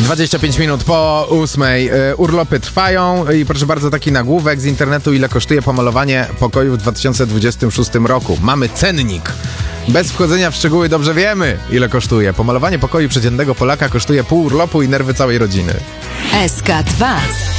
25 minut po 8. Urlopy trwają i proszę bardzo, taki nagłówek z internetu, ile kosztuje pomalowanie pokoju w 2026 roku. Mamy cennik. Bez wchodzenia w szczegóły dobrze wiemy, ile kosztuje. Pomalowanie pokoju przeciętnego Polaka kosztuje pół urlopu i nerwy całej rodziny. SK2